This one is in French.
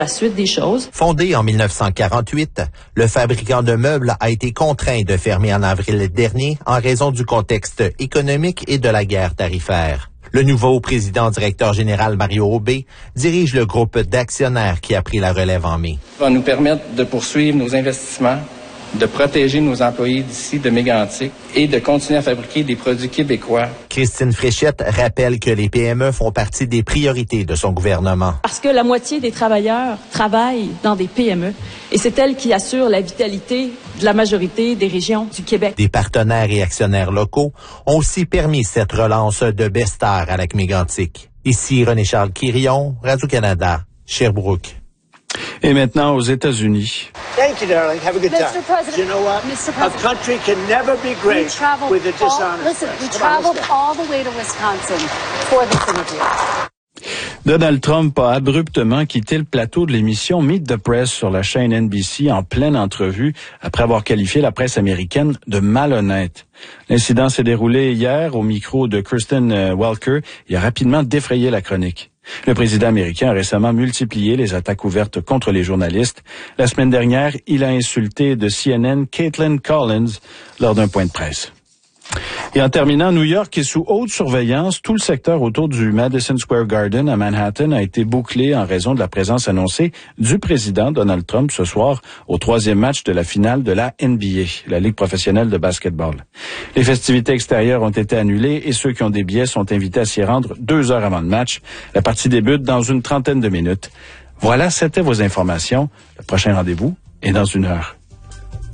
La suite des choses. Fondé en 1948, le fabricant de meubles a été contraint de fermer en avril dernier en raison du contexte économique et de la guerre tarifaire. Le nouveau président-directeur général Mario Aubé dirige le groupe d'actionnaires qui a pris la relève en mai. Ça va nous permettre de poursuivre nos investissements, de protéger nos employés d'ici de Mégantic et de continuer à fabriquer des produits québécois. Christine Fréchette rappelle que les PME font partie des priorités de son gouvernement. Parce que la moitié des travailleurs travaillent dans des PME et c'est elles qui assurent la vitalité de la majorité des régions du Québec. Des partenaires et actionnaires locaux ont aussi permis cette relance de Bestar à Lac-Mégantic. Ici René-Charles Quirion, Radio-Canada, Sherbrooke. Et maintenant aux États-Unis. Thank you, darling. Have a good time. Mr. President, You know what? Mr. A President, country can never be great with a dishonest listen, we press. Come on, traveled let's go. all the way to Wisconsin for this interview. Donald Trump a abruptement quitté le plateau de l'émission Meet the Press sur la chaîne NBC en pleine entrevue après avoir qualifié la presse américaine de malhonnête. L'incident s'est déroulé hier au micro de Kristen Welker et a rapidement défrayé la chronique. Le président américain a récemment multiplié les attaques ouvertes contre les journalistes. La semaine dernière, il a insulté de CNN Caitlin Collins lors d'un point de presse. Et en terminant, New York est sous haute surveillance. Tout le secteur autour du Madison Square Garden à Manhattan a été bouclé en raison de la présence annoncée du président Donald Trump ce soir au 3e match de la finale de la NBA, la Ligue professionnelle de basketball. Les festivités extérieures ont été annulées et ceux qui ont des billets sont invités à s'y rendre 2 heures avant le match. La partie débute dans une trentaine de minutes. Voilà, c'était vos informations. Le prochain rendez-vous est dans 1 heure.